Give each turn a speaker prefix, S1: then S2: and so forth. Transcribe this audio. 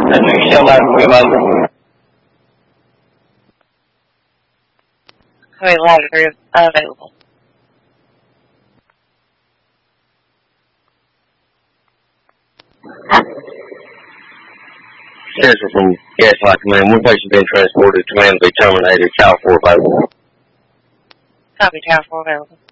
S1: Shell library available.
S2: Highway library available.
S3: Central from Gaslight Command. One patient being transported. Command to be terminated. Tower 4 available.
S2: Copy, Tower 4 available.